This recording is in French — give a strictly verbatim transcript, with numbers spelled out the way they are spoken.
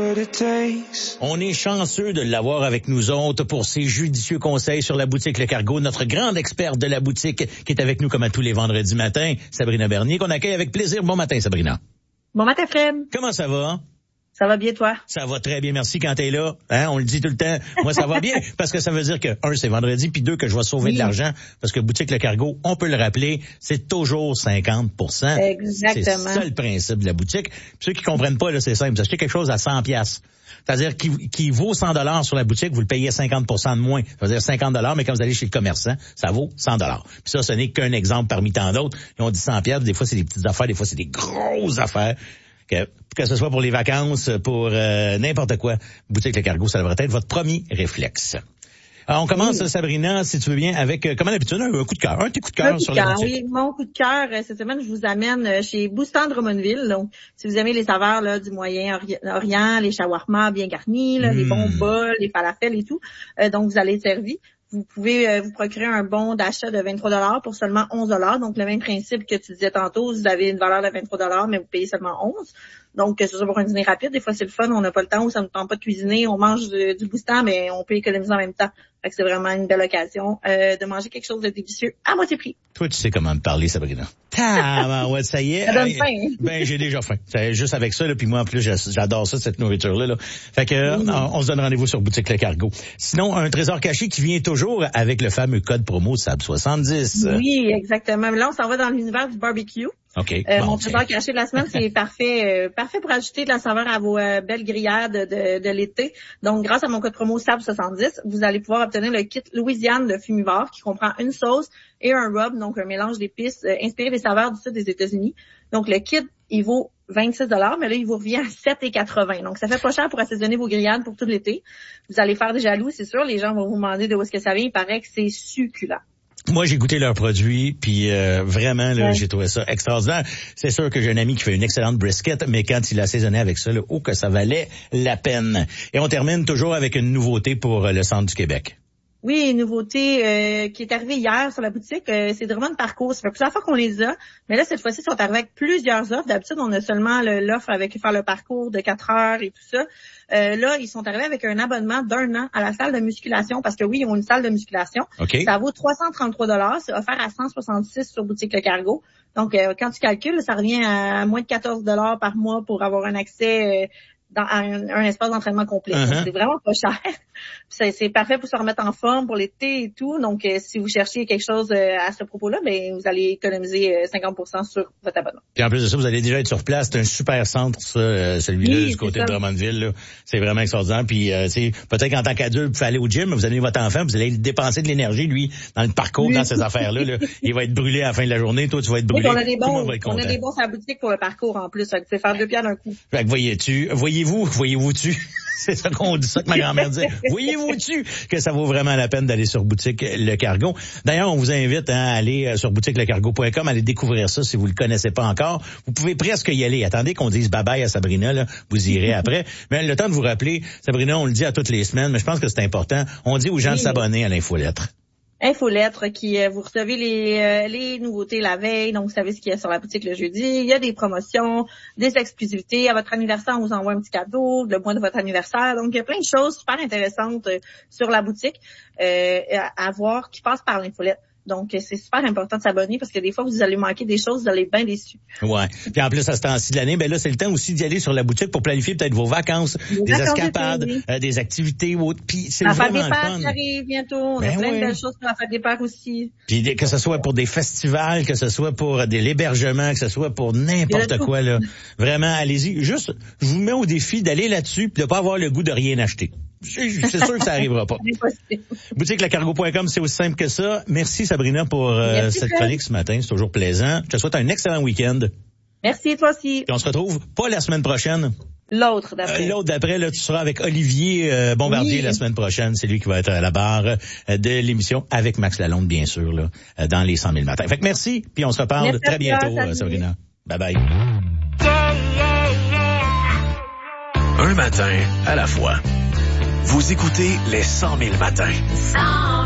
On est chanceux de l'avoir avec nous autres pour ses judicieux conseils sur la boutique Le Cargo, notre grande experte de la boutique qui est avec nous comme à tous les vendredis matins, Sabrina Bernier, qu'on accueille avec plaisir. Bon matin, Sabrina. Bon matin, Fred. Comment ça va? Ça va bien, toi? Ça va très bien, merci quand t'es là. Hein, on le dit tout le temps. Moi, ça va bien parce que ça veut dire que, un, c'est vendredi, puis deux, que je vais sauver oui. de l'argent parce que boutique Le Cargo, on peut le rappeler, c'est toujours cinquante pour cent. Exactement. C'est ça le principe de la boutique. Puis ceux qui comprennent pas, là, c'est simple. Vous achetez quelque chose à cent piastres. C'est-à-dire qui, qui vaut cent dollars sur la boutique, vous le payez cinquante pour cent de moins. Ça veut dire cinquante dollars, mais quand vous allez chez le commerçant, ça vaut cent dollars. Puis ça, ce n'est qu'un exemple parmi tant d'autres. Ils ont dit cent piastres, des fois c'est des petites affaires, des fois c'est des grosses affaires. Que, que ce soit pour les vacances, pour euh, n'importe quoi, boutique Le Cargo, ça devrait être votre premier réflexe. Alors, on commence, oui. Sabrina, si tu veux bien, avec, euh, comme d'habitude, un, un coup de cœur, un petit coup de cœur sur la boutique. Oui, mon coup de cœur, euh, cette semaine, je vous amène euh, chez Boustan de Drummondville. Donc, si vous aimez les saveurs là, du Moyen-Orient, les shawarma bien garnis, là, mmh. les bons bols, les falafels et tout, euh, donc vous allez être servi. Vous pouvez euh, vous procurer un bon d'achat de vingt-trois dollars pour seulement onze dollars. Donc, le même principe que tu disais tantôt, vous avez une valeur de vingt-trois dollars, mais vous payez seulement onze. Donc, c'est ça pour un dîner rapide. Des fois, c'est le fun. On n'a pas le temps ou ça ne nous tente pas de cuisiner. On mange de, du Boustan, mais on peut économiser en même temps. Fait que c'est vraiment une belle occasion euh, de manger quelque chose de délicieux à moitié prix. Toi, tu sais comment me parler, Sabrina. Ah, ouais, ça y est. Ça donne faim. Ben, j'ai déjà faim. C'est juste avec ça, là, puis moi, en plus, j'adore ça, cette nourriture-là. Là. Fait que, mmh. on, on se donne rendez-vous sur Boutique Le Cargo. Sinon, un trésor caché qui vient toujours avec le fameux code promo S A B soixante-dix. Oui, exactement. Là, on s'en va dans l'univers du barbecue. Okay, euh, bon, mon trésor caché de la semaine, c'est parfait euh, parfait pour ajouter de la saveur à vos euh, belles grillades de, de l'été. Donc, grâce à mon code promo S A B soixante-dix, vous allez pouvoir obtenir le kit Louisiane de Fumivore qui comprend une sauce et un rub, donc un mélange d'épices euh, inspiré des saveurs du sud des États-Unis. Donc, le kit, il vaut vingt-six dollars, mais là, il vous revient à sept dollars quatre-vingts. Donc, ça fait pas cher pour assaisonner vos grillades pour tout l'été. Vous allez faire des jaloux, c'est sûr. Les gens vont vous demander de où est-ce que ça vient. Il paraît que c'est succulent. Moi, j'ai goûté leurs produits, puis euh, vraiment, là, ouais. j'ai trouvé ça extraordinaire. C'est sûr que j'ai un ami qui fait une excellente brisket, mais quand il a assaisonné avec ça, là, oh, que ça valait la peine. Et on termine toujours avec une nouveauté pour euh, le centre du Québec. Oui, une nouveauté euh, qui est arrivée hier sur la boutique, euh, c'est vraiment de parcours. Ça fait plusieurs fois qu'on les a, mais là, cette fois-ci, ils sont arrivés avec plusieurs offres. D'habitude, on a seulement le, l'offre avec faire le parcours de quatre heures et tout ça. Euh, là, ils sont arrivés avec un abonnement d'un an à la salle de musculation, parce que oui, ils ont une salle de musculation. Okay. Ça vaut trois cent trente-trois dollars, c'est offert à cent soixante-six sur Boutique Le Cargo. Donc, euh, quand tu calcules, ça revient à moins de quatorze dollars par mois pour avoir un accès euh, dans un, un espace d'entraînement complet. Uh-huh. Donc, c'est vraiment pas cher. C'est, c'est parfait pour se remettre en forme pour l'été et tout. Donc, euh, si vous cherchez quelque chose euh, à ce propos-là, ben vous allez économiser euh, cinquante pour cent sur votre abonnement. Puis en plus de ça, vous allez déjà être sur place. C'est un super centre, ça, euh, celui-là, oui, du côté ça. de Drummondville. Là. C'est vraiment extraordinaire. Puis, euh, peut-être qu'en tant qu'adulte, vous pouvez aller au gym, vous avez votre enfant, vous allez dépenser de l'énergie, lui, dans le parcours, oui. dans ces affaires-là. Là. Il va être brûlé à la fin de la journée. Toi, tu vas être brûlé. Oui, on a des bons, on a des bons à la boutique pour le parcours en plus. Fait que vous pouvez faire deux pierres d'un coup. Fait que voyez-tu, voyez-vous, voyez-vous-tu? C'est ça qu'on dit, ça que ma grand-mère dit. Voyez-vous-tu que ça vaut vraiment la peine d'aller sur Boutique Le Cargo? D'ailleurs, on vous invite hein, à aller sur boutique le cargo point com, à aller découvrir ça si vous le connaissez pas encore. Vous pouvez presque y aller. Attendez qu'on dise bye-bye à Sabrina, là. Vous irez après. Mais le temps de vous rappeler, Sabrina, on le dit à toutes les semaines, mais je pense que c'est important. On dit aux gens oui. de s'abonner à l'infolettre. Infolettre qui euh, vous recevez les euh, les nouveautés la veille, donc vous savez ce qu'il y a sur la boutique le jeudi. Il y a des promotions, des exclusivités. À votre anniversaire, on vous envoie un petit cadeau, le mois de votre anniversaire. Donc il y a plein de choses super intéressantes euh, sur la boutique euh, à, à voir qui passent par l'infolette. Donc, c'est super important de s'abonner parce que des fois, vous allez manquer des choses, vous allez être bien déçus. Ouais. Puis en plus, à ce temps-ci de l'année, ben là, c'est le temps aussi d'y aller sur la boutique pour planifier peut-être vos vacances, les des vacances escapades, d'été, oui. euh, des activités ou autres. Puis c'est la vraiment fête des pères fun. qui arrive bientôt. On ben a plein oui. de belles choses pour la fête des pères aussi. Puis que ce soit pour des festivals, que ce soit pour de l'hébergement, que ce soit pour n'importe quoi, là. Vraiment, allez-y. Juste, je vous mets au défi d'aller là-dessus puis de pas avoir le goût de rien acheter. C'est sûr que ça arrivera pas. boutique le cargo point com, c'est aussi simple que ça. Merci Sabrina pour euh, Merci, cette Fred. chronique ce matin. C'est toujours plaisant. Je te souhaite un excellent week-end. Merci, toi aussi. Et on se retrouve pas la semaine prochaine. L'autre d'après. Euh, l'autre d'après, là, tu seras avec Olivier euh, Bombardier oui. la semaine prochaine. C'est lui qui va être à la barre euh, de l'émission avec Max Lalonde, bien sûr, là, euh, dans les cent mille matins. Fait que merci, puis on se reparle merci très bientôt, toi, euh, Sabrina. Bye bye. Un matin à la fois. Vous écoutez les cent mille matins.